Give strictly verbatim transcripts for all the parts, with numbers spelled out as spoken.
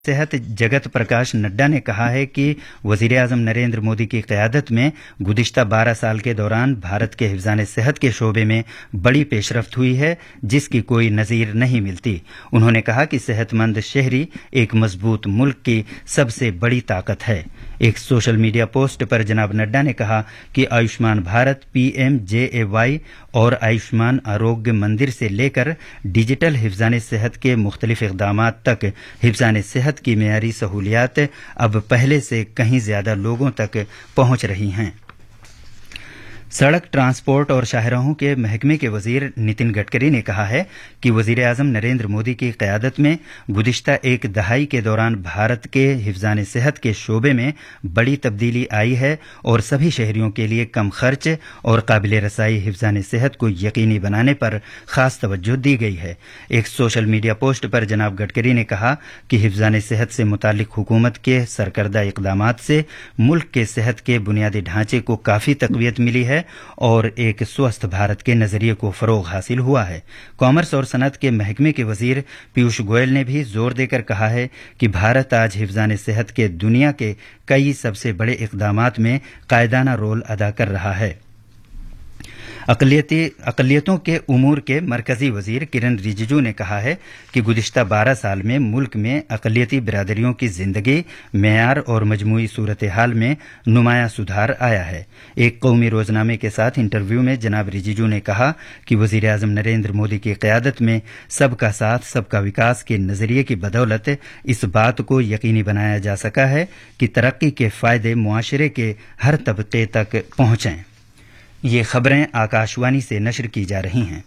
صحت جگت پرکاش نڈا نے کہا ہے کہ وزیر اعظم نریندر مودی کی قیادت میں گزشتہ بارہ سال کے دوران بھارت کے حفظان صحت کے شعبے میں بڑی پیش رفت ہوئی ہے جس کی کوئی نظیر نہیں ملتی. انہوں نے کہا کہ صحت مند شہری ایک مضبوط ملک کی سب سے بڑی طاقت ہے. ایک سوشل میڈیا پوسٹ پر جناب نڈا نے کہا کہ Ayushman Bharat, P M J اے وائی اور آیوشمان آروگیہ مندر سے لے کر ڈیجیٹل حفظان صحت کے مختلف اقدامات تک حفظان صحت کی معیاری سہولیات اب پہلے سے کہیں زیادہ لوگوں تک پہنچ رہی ہیں. سڑک ٹرانسپورٹ اور شاہراہوں کے محکمے کے وزیر نتن گڈکری نے کہا ہے کہ وزیر اعظم نریندر مودی کی قیادت میں گزشتہ ایک دہائی کے دوران بھارت کے حفظان صحت کے شعبے میں بڑی تبدیلی آئی ہے اور سبھی شہریوں کے لیے کم خرچ اور قابل رسائی حفظان صحت کو یقینی بنانے پر خاص توجہ دی گئی ہے. ایک سوشل میڈیا پوسٹ پر جناب گڈکری نے کہا کہ حفظان صحت سے متعلق حکومت کے سرکردہ اقدامات سے ملک کے صحت کے بنیادی ڈھانچے کو کافی تقویت ملی ہے اور ایک سوستھ بھارت کے نظریے کو فروغ حاصل ہوا ہے. کامرس اور صنعت کے محکمے کے وزیر پیوش گوئل نے بھی زور دے کر کہا ہے کہ بھارت آج حفظان صحت کے دنیا کے کئی سب سے بڑے اقدامات میں قائدانہ رول ادا کر رہا ہے. اقلیتی اقلیتوں کے امور کے مرکزی وزیر کرن رجیجو نے کہا ہے کہ گزشتہ بارہ سال میں ملک میں اقلیتی برادریوں کی زندگی، معیار اور مجموعی صورتحال میں نمایاں سدھار آیا ہے. ایک قومی روزنامے کے ساتھ انٹرویو میں جناب رجیجو نے کہا کہ وزیر اعظم نریندر مودی کی قیادت میں سب کا ساتھ سب کا وکاس کے نظریے کی بدولت اس بات کو یقینی بنایا جا سکا ہے کہ ترقی کے فائدے معاشرے کے ہر طبقے تک پہنچیں. یہ خبریں آکاشوانی سے نشر کی جا رہی ہیں.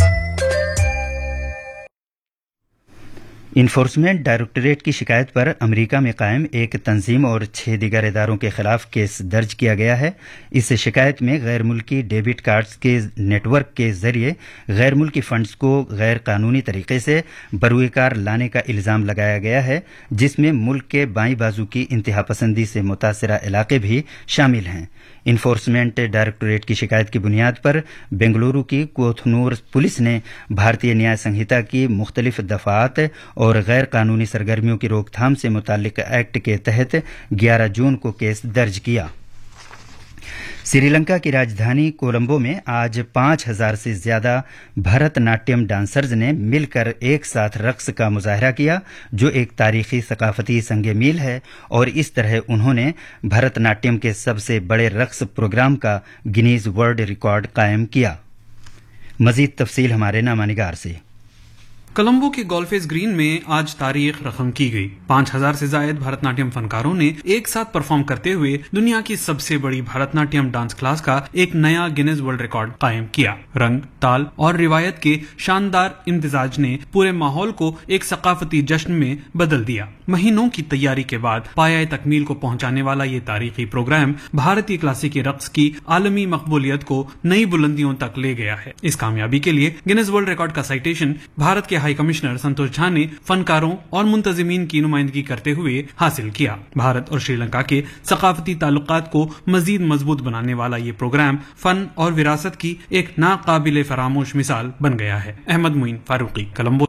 انفورسمنٹ ڈائریکٹوریٹ کی شکایت پر امریکہ میں قائم ایک تنظیم اور چھ دیگر اداروں کے خلاف کیس درج کیا گیا ہے. اس شکایت میں غیر ملکی ڈیبٹ کارڈز کے نیٹ ورک کے ذریعے غیر ملکی فنڈز کو غیر قانونی طریقے سے بروئے کار لانے کا الزام لگایا گیا ہے، جس میں ملک کے بائیں بازو کی انتہا پسندی سے متاثرہ علاقے بھی شامل ہیں. انفورسمنٹ ڈائریکٹوریٹ کی شکایت کی بنیاد پر بنگلورو کی کوتھنور پولیس نے بھارتیہ نیائے سنہتا کی مختلف دفعات اور غیر قانونی سرگرمیوں کی روک تھام سے متعلق ایکٹ کے تحت گیارہ جون کو کیس درج کیا. سری لنکا کی راجدھانی کولمبو میں آج پانچ ہزار سے زیادہ بھرت ناٹیم ڈانسرز نے مل کر ایک ساتھ رقص کا مظاہرہ کیا، جو ایک تاریخی ثقافتی سنگ میل ہے، اور اس طرح انہوں نے بھرت ناٹیم کے سب سے بڑے رقص پروگرام کا گنیز ورلڈ ریکارڈ قائم کیا. مزید تفصیل ہمارے نامہ نگار سے. کولمبو کے گولفیس گرین میں آج تاریخ رقم کی گئی. پانچ ہزار سے زائد بھارت ناٹیم فنکاروں نے ایک ساتھ پرفارم کرتے ہوئے دنیا کی سب سے بڑی بھارت ناٹیم ڈانس کلاس کا ایک نیا گینز ورلڈ ریکارڈ قائم کیا. رنگ، تال اور روایت کے شاندار امتزاج نے پورے ماحول کو ایک ثقافتی جشن میں بدل دیا. مہینوں کی تیاری کے بعد پایہ تکمیل کو پہنچانے والا یہ تاریخی پروگرام بھارتی کلاسیکی رقص کی عالمی مقبولیت کو نئی بلندیوں تک لے گیا ہے. اس کامیابی کے لیے گینز ورلڈ ریکارڈ کا سائٹیشن بھارت کے ہائی کمشنر سنتوش جھا نے فنکاروں اور منتظمین کی نمائندگی کرتے ہوئے حاصل کیا. بھارت اور سری لنکا کے ثقافتی تعلقات کو مزید مضبوط بنانے والا یہ پروگرام فن اور وراثت کی ایک ناقابل فراموش مثال بن گیا ہے. احمد معین فاروقی، کولمبو.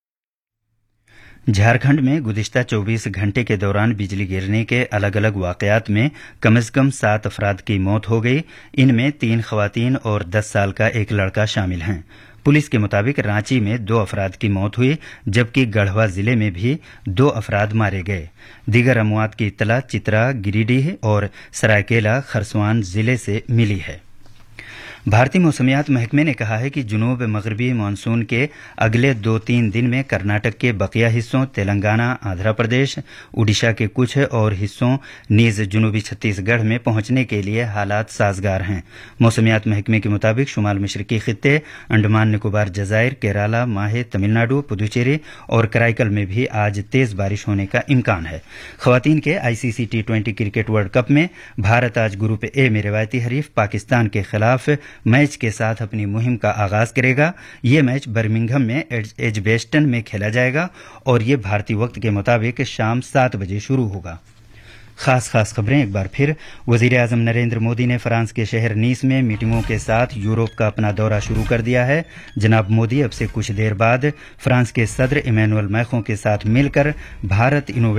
جھارکھنڈ میں گزشتہ چوبیس گھنٹے کے دوران بجلی گرنے کے الگ الگ واقعات میں کم از کم سات افراد کی موت ہو گئی. ان میں تین خواتین اور دس سال کا ایک لڑکا شامل ہیں. پولیس کے مطابق رانچی میں دو افراد کی موت ہوئی، جبکہ گڑھوا ضلع میں بھی دو افراد مارے گئے. دیگر اموات کی اطلاع چترا، گریڈیہ اور سرائیکیلا خرسوان ضلع سے ملی ہے. بھارتی موسمیات محکمے نے کہا ہے کہ جنوب مغربی مانسون کے اگلے دو تین دن میں کرناٹک کے بقیہ حصوں، تلنگانہ، آندھرا پردیش، اڈیشہ کے کچھ اور حصوں نیز جنوبی چھتیس گڑھ میں پہنچنے کے لیے حالات سازگار ہیں. موسمیات محکمے کے مطابق شمال مشرقی خطے، انڈمان نکوبار جزائر، کیرالا، ماہے، تمل ناڈو، پدوچیری اور کرائیکل میں بھی آج تیز بارش ہونے کا امکان ہے. خواتین کے آئی سی C T twenty cricket world cup میں بھارت آج گروپ اے میں روایتی حریف پاکستان کے خلاف میچ کے ساتھ اپنی مہم کا آغاز کرے گا. یہ میچ برمنگھم میں ایجبیسٹن میں کھیلا جائے گا اور یہ بھارتی وقت کے مطابق شام سات بجے شروع ہوگا. खास खास खबरें एक बार फिर। वजीर आजम नरेंद्र मोदी ने फ्रांस के शहर नीस में मीटिंगों के साथ यूरोप का अपना दौरा शुरू कर दिया है। जनाब मोदी अब से कुछ देर बाद फ्रांस के सदर इमैनुअल मैक्रों के साथ मिलकर भारत इनोवेशन